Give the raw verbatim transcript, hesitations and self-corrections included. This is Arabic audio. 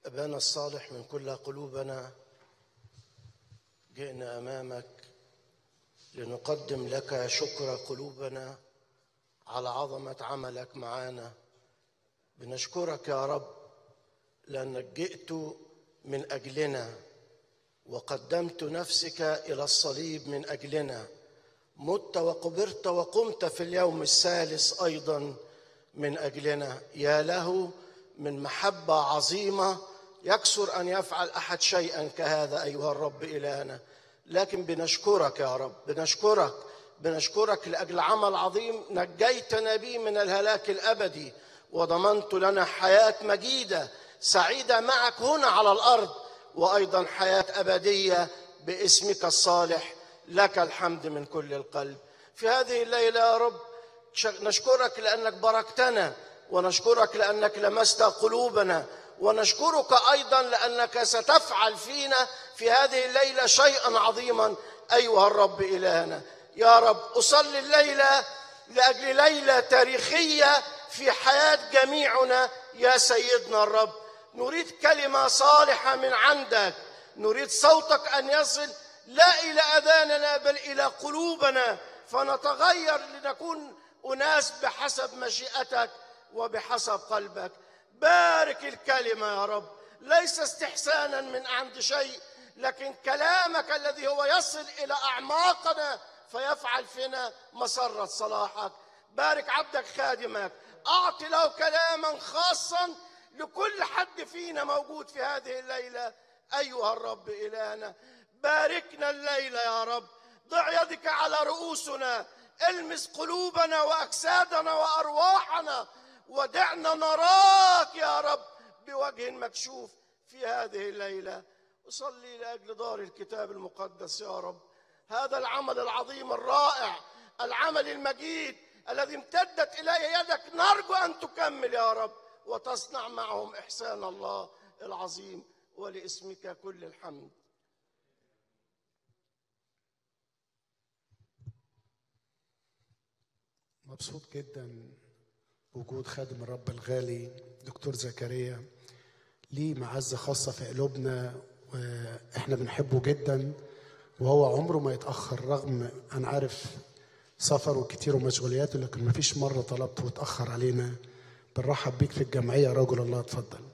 أبانا الصالح من كل قلوبنا جئنا أمامك لنقدم لك شكر قلوبنا على عظمة عملك معنا. بنشكرك يا رب لأنك جئت من أجلنا وقدمت نفسك إلى الصليب من أجلنا، مت وقبرت وقمت في اليوم الثالث أيضا من أجلنا. يا له من محبة عظيمة، يكسر أن يفعل أحد شيئا كهذا أيها الرب إلهنا. لكن بنشكرك يا رب، بنشكرك بنشكرك لأجل عمل عظيم نجيتنا به من الهلاك الأبدي، وضمنت لنا حياة مجيدة سعيدة معك هنا على الأرض، وأيضا حياة أبدية باسمك الصالح. لك الحمد من كل القلب. في هذه الليلة يا رب نشكرك لأنك باركتنا، ونشكرك لأنك لمست قلوبنا، ونشكرك أيضا لأنك ستفعل فينا في هذه الليلة شيئا عظيما أيها الرب إلهنا. يا رب أصلي الليلة لأجل ليلة تاريخية في حياة جميعنا يا سيدنا الرب. نريد كلمة صالحة من عندك، نريد صوتك أن يصل لا إلى أذاننا بل إلى قلوبنا، فنتغير لنكون أناس بحسب مشيئتك وبحسب قلبك. بارك الكلمة يا رب، ليس استحسانا من عند شيء، لكن كلامك الذي هو يصل إلى أعماقنا فيفعل فينا مسرة صلاحك. بارك عبدك خادمك، أعطي له كلاما خاصا لكل حد فينا موجود في هذه الليلة أيها الرب إلهنا. باركنا الليلة يا رب، ضع يدك على رؤوسنا، المس قلوبنا وأجسادنا وأرواحنا، ودعنا نراك يا رب بوجه مكشوف في هذه الليلة. أصلي لأجل دار الكتاب المقدس يا رب، هذا العمل العظيم الرائع، العمل المجيد الذي امتدت إليه يدك، نرجو أن تكمل يا رب وتصنع معهم إحسان الله العظيم، ولاسمك كل الحمد. مبسوط جدا بوجود خادم الرب الغالي دكتور زكريا، ليه معزة خاصة في قلوبنا واحنا بنحبه جدا، وهو عمره ما يتأخر رغم أنا عارف سفره كتير ومشغولياته، لكن ما فيش مرة طلبته وتأخر علينا. بنرحب بيك في الجمعية رجل الله، اتفضل.